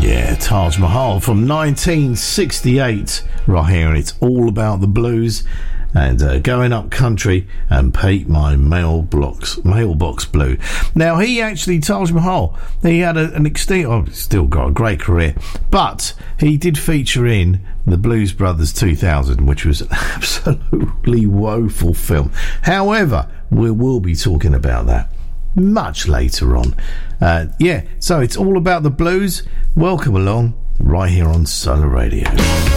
Taj Mahal from 1968 right here, and it's all about the blues and going up country and paint my mailbox blue. Now, he actually, Taj Mahal, he had an extinct, still got a great career, but he did feature in the Blues Brothers 2000, which was an absolutely woeful film. However, we will be talking about that much later on. So it's all about the blues. Welcome along right here on Solar Radio.